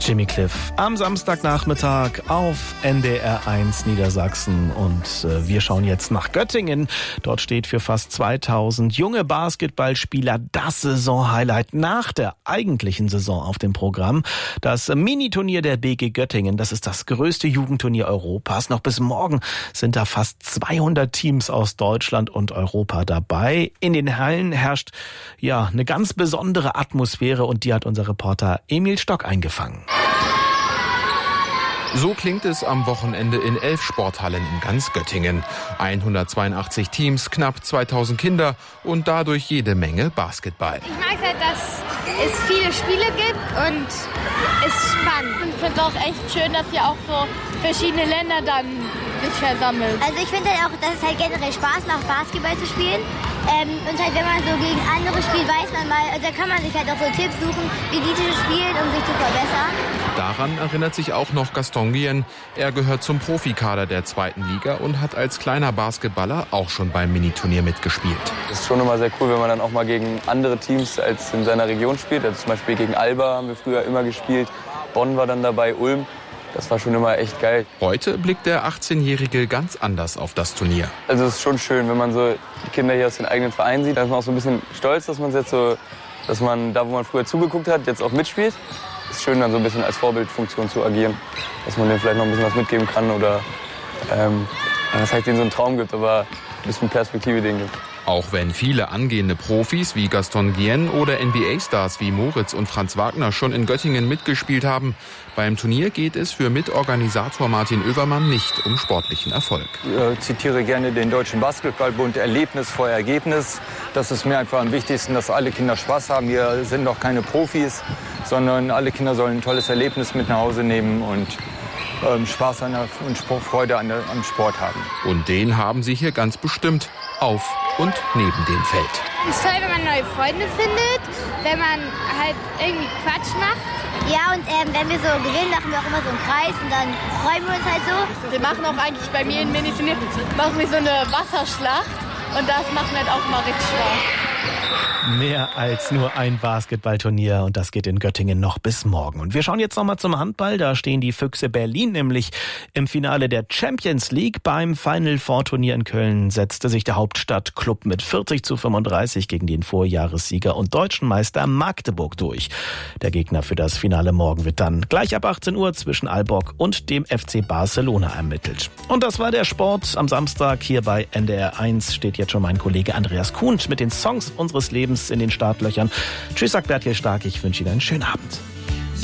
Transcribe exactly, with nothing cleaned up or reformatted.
Jimmy Cliff am Samstagnachmittag auf N D R eins Niedersachsen und äh, wir schauen jetzt nach Göttingen. Dort steht für fast zweitausend junge Basketballspieler das Saisonhighlight nach der eigentlichen Saison auf dem Programm. Das Miniturnier der B G Göttingen, das ist das größte Jugendturnier Europas. Noch bis morgen sind da fast zweihundert Teams aus Deutschland und Europa dabei. In den Hallen herrscht ja eine ganz besondere Atmosphäre und die hat unser Reporter Emil Stock eingefangen. So klingt es am Wochenende in elf Sporthallen in ganz Göttingen. hundertzweiundachtzig Teams, knapp zweitausend Kinder und dadurch jede Menge Basketball. Ich mag halt, dass es viele Spiele gibt und es ist spannend. Ich finde es auch echt schön, dass hier auch so verschiedene Länder dann sich versammeln. Also ich finde halt auch, dass es halt generell Spaß macht, Basketball zu spielen. Ähm, und halt, wenn man so gegen andere spielt, weiß man mal, also da kann man sich halt auch so Tipps suchen, wie die zu spielen, um sich zu verbessern. Daran erinnert sich auch noch Gaston Guillen. Er gehört zum Profikader der zweiten Liga und hat als kleiner Basketballer auch schon beim Miniturnier mitgespielt. Es ist schon immer sehr cool, wenn man dann auch mal gegen andere Teams als in seiner Region spielt. Also zum Beispiel gegen Alba haben wir früher immer gespielt. Bonn war dann dabei, Ulm. Das war schon immer echt geil. Heute blickt der achtzehnjährige ganz anders auf das Turnier. Also es ist schon schön, wenn man so die Kinder hier aus den eigenen Vereinen sieht. Da ist man auch so ein bisschen stolz, dass man jetzt so, dass man da, wo man früher zugeguckt hat, jetzt auch mitspielt. Es ist schön, dann so ein bisschen als Vorbildfunktion zu agieren, dass man denen vielleicht noch ein bisschen was mitgeben kann oder ähm, dass halt denen so einen Traum gibt, aber ein bisschen Perspektive denen gibt. Auch wenn viele angehende Profis wie Gaston Guillen oder N B A-Stars wie Moritz und Franz Wagner schon in Göttingen mitgespielt haben, beim Turnier geht es für Mitorganisator Martin Oevermann nicht um sportlichen Erfolg. Ich zitiere gerne den Deutschen Basketballbund, Erlebnis vor Ergebnis. Das ist mir einfach am wichtigsten, dass alle Kinder Spaß haben. Wir sind noch keine Profis, sondern alle Kinder sollen ein tolles Erlebnis mit nach Hause nehmen und Spaß an der, und Freude an der, am Sport haben. Und den haben sie hier ganz bestimmt auf und neben dem Feld. Es ist toll, wenn man neue Freunde findet, wenn man halt irgendwie Quatsch macht. Ja, und ähm, wenn wir so gewinnen, machen wir auch immer so einen Kreis und dann freuen wir uns halt so. Wir machen auch eigentlich bei mir im Miniturnier machen wir so eine Wasserschlacht und das macht halt auch mal richtig Spaß. Mehr als nur ein Basketballturnier und das geht in Göttingen noch bis morgen. Und wir schauen jetzt nochmal zum Handball. Da stehen die Füchse Berlin nämlich im Finale der Champions League. Beim Final Four Turnier in Köln setzte sich der Hauptstadtklub mit vierzig zu fünfunddreißig gegen den Vorjahressieger und deutschen Meister Magdeburg durch. Der Gegner für das Finale morgen wird dann gleich ab achtzehn Uhr zwischen Aalborg und dem F C Barcelona ermittelt. Und das war der Sport am Samstag. Hier bei N D R eins steht jetzt schon mein Kollege Andreas Kuhn mit den Songs unseres Lebens in den Startlöchern. Tschüss, sagt Berthild Stark. Ich wünsche Ihnen einen schönen Abend.